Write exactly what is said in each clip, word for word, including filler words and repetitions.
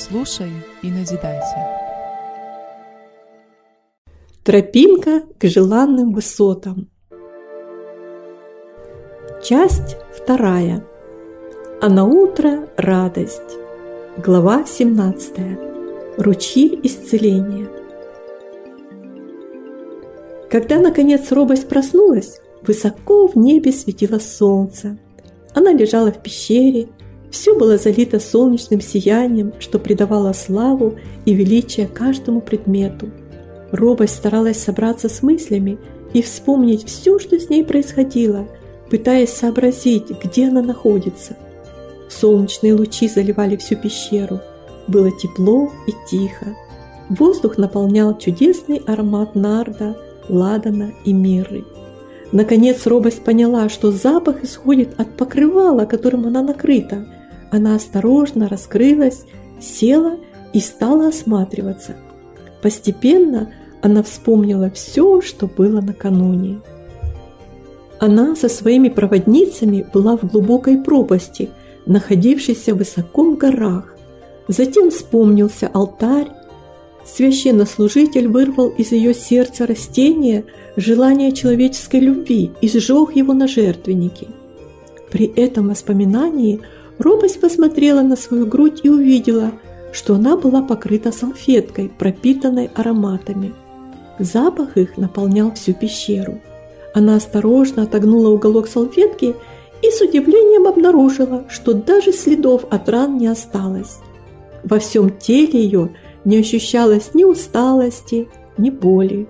Слушай и назидайся. Тропинка к желанным высотам. Часть вторая. А на утро радость. Глава семнадцатая. Ручьи исцеления. Когда наконец робость проснулась, высоко в небе светило солнце. Она лежала в пещере, все было залито солнечным сиянием, что придавало славу и величие каждому предмету. Робость старалась собраться с мыслями и вспомнить все, что с ней происходило, пытаясь сообразить, где она находится. Солнечные лучи заливали всю пещеру. Было тепло и тихо. Воздух наполнял чудесный аромат нарда, ладана и мирры. Наконец робость поняла, что запах исходит от покрывала, которым она накрыта. Она осторожно раскрылась, села и стала осматриваться. Постепенно она вспомнила все, что было накануне. Она со своими проводницами была в глубокой пропасти, находившейся высоко в горах. Затем вспомнился алтарь. Священнослужитель вырвал из ее сердца растение, желание человеческой любви и сжег его на жертвеннике. При этом воспоминании робость посмотрела на свою грудь и увидела, что она была покрыта салфеткой, пропитанной ароматами. Запах их наполнял всю пещеру. Она осторожно отогнула уголок салфетки и с удивлением обнаружила, что даже следов от ран не осталось. Во всем теле ее не ощущалось ни усталости, ни боли.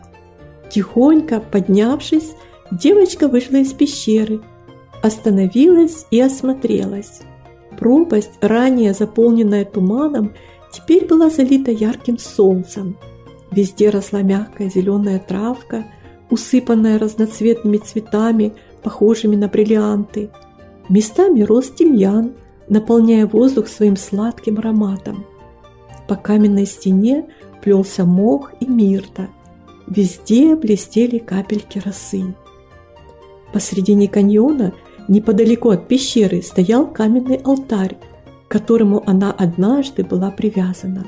Тихонько поднявшись, девочка вышла из пещеры, остановилась и осмотрелась. Пропасть, ранее заполненная туманом, теперь была залита ярким солнцем. Везде росла мягкая зеленая травка, усыпанная разноцветными цветами, похожими на бриллианты. Местами рос тимьян, наполняя воздух своим сладким ароматом. По каменной стене плелся мох и мирта. Везде блестели капельки росы. Посредине каньона, неподалеку от пещеры, стоял каменный алтарь, к которому она однажды была привязана.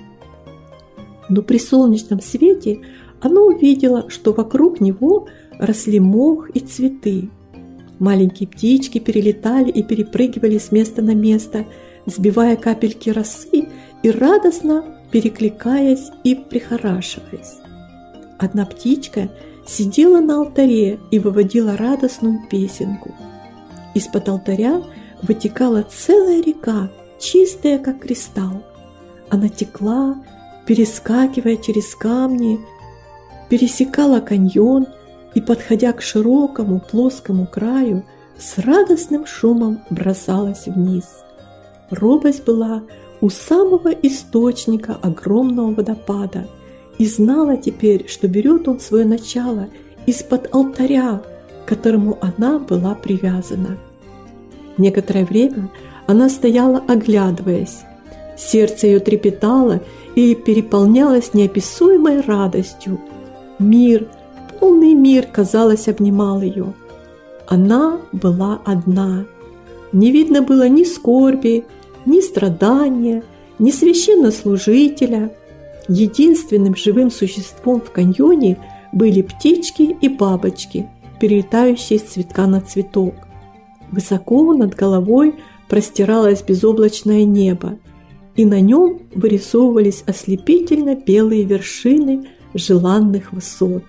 Но при солнечном свете она увидела, что вокруг него росли мох и цветы. Маленькие птички перелетали и перепрыгивали с места на место, сбивая капельки росы и радостно перекликаясь и прихорашиваясь. Одна птичка сидела на алтаре и выводила радостную песенку. Из-под алтаря вытекала целая река, чистая, как кристалл. Она текла, перескакивая через камни, пересекала каньон и, подходя к широкому плоскому краю, с радостным шумом бросалась вниз. Робость была у самого источника огромного водопада и знала теперь, что берет он свое начало из-под алтаря, к которому она была привязана. Некоторое время она стояла, оглядываясь. Сердце ее трепетало и переполнялось неописуемой радостью. Мир, полный мир, казалось, обнимал ее. Она была одна. Не видно было ни скорби, ни страдания, ни священнослужителя. Единственным живым существом в каньоне были птички и бабочки, перелетающие с цветка на цветок. Высоко над головой простиралось безоблачное небо, и на нем вырисовывались ослепительно белые вершины желанных высот.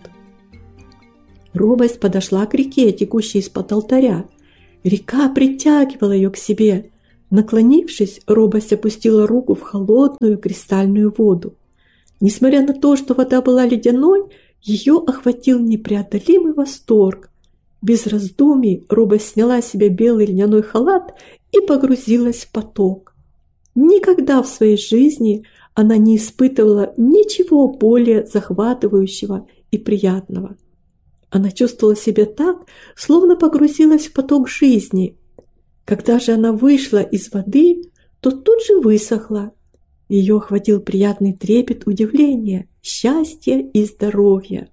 Робость подошла к реке, текущей из-под алтаря. Река притягивала ее к себе. Наклонившись, робость опустила руку в холодную кристальную воду. Несмотря на то, что вода была ледяной, ее охватил непреодолимый восторг. Без раздумий робость сняла с себя белый льняной халат и погрузилась в поток. Никогда в своей жизни она не испытывала ничего более захватывающего и приятного. Она чувствовала себя так, словно погрузилась в поток жизни. Когда же она вышла из воды, то тут же высохла. Ее охватил приятный трепет удивления, счастья и здоровья.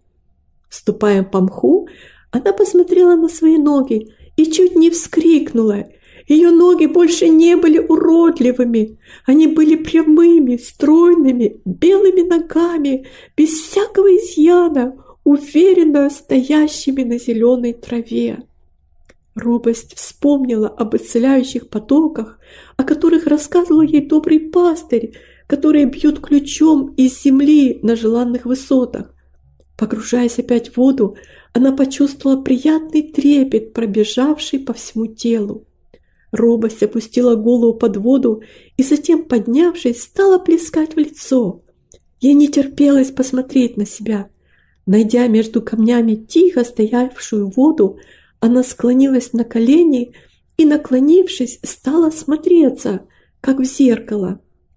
Ступая по мху, она посмотрела на свои ноги и чуть не вскрикнула. Ее ноги больше не были уродливыми. Они были прямыми, стройными, белыми ногами, без всякого изъяна, уверенно стоящими на зеленой траве. Робость вспомнила об исцеляющих потоках, о которых рассказывал ей добрый пастырь, которые бьют ключом из земли на желанных высотах. Погружаясь опять в воду, она почувствовала приятный трепет, пробежавший по всему телу. Робость опустила голову под воду и затем, поднявшись, стала плескать в лицо. Ей не терпелось посмотреть на себя. Найдя между камнями тихо стоявшую воду, она склонилась на колени и, наклонившись, стала смотреться, как в зеркало.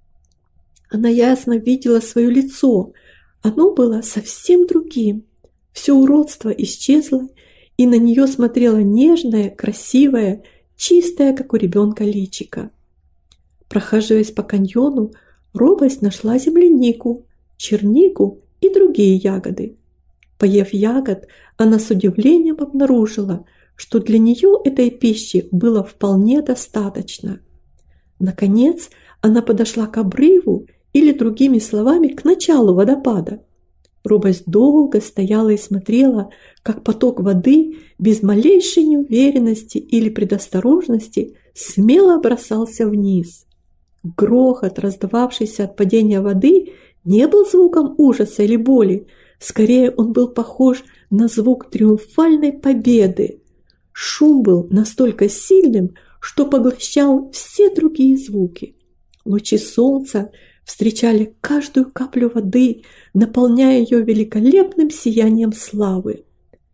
Она ясно видела свое лицо. Оно было совсем другим. Все уродство исчезло, и на нее смотрело нежное, красивое, чистое, как у ребенка, личико. Прохаживаясь по каньону, Робость нашла землянику, чернику и другие ягоды. Поев ягод, она с удивлением обнаружила, что для нее этой пищи было вполне достаточно. Наконец, она подошла к обрыву, или, другими словами, к началу водопада. Робость долго стояла и смотрела, как поток воды без малейшей неуверенности или предосторожности смело бросался вниз. Грохот, раздававшийся от падения воды, не был звуком ужаса или боли, скорее он был похож на звук триумфальной победы. Шум был настолько сильным, что поглощал все другие звуки. Лучи солнца встречали каждую каплю воды, наполняя ее великолепным сиянием славы.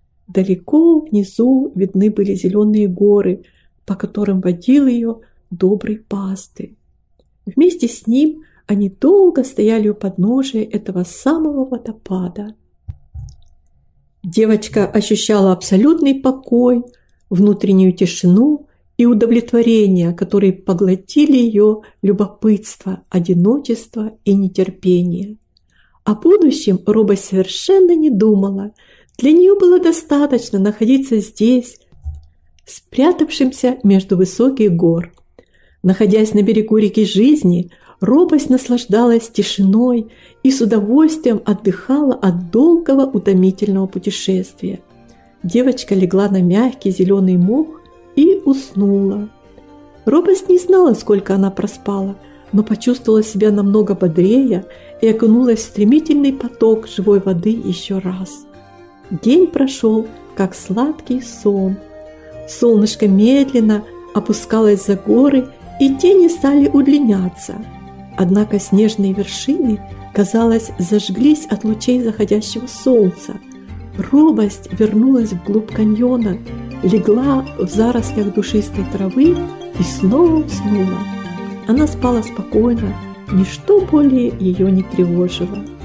Далеко внизу видны были зеленые горы, по которым водил ее добрый пастырь. Вместе с ним они долго стояли у подножия этого самого водопада. Девочка ощущала абсолютный покой, внутреннюю тишину и удовлетворение, которые поглотили ее любопытство, одиночество и нетерпение. О будущем Робость совершенно не думала. Для нее было достаточно находиться здесь, спрятавшимся между высоких гор. Находясь на берегу реки жизни, Робость наслаждалась тишиной и с удовольствием отдыхала от долгого утомительного путешествия. Девочка легла на мягкий зеленый мох и уснула. Робость не знала, сколько она проспала, но почувствовала себя намного бодрее и окунулась в стремительный поток живой воды еще раз. День прошел, как сладкий сон. Солнышко медленно опускалось за горы, и тени стали удлиняться. Однако снежные вершины, казалось, зажглись от лучей заходящего солнца. Робость вернулась вглубь каньона, легла в зарослях душистой травы и снова уснула. Она спала спокойно, ничто более ее не тревожило.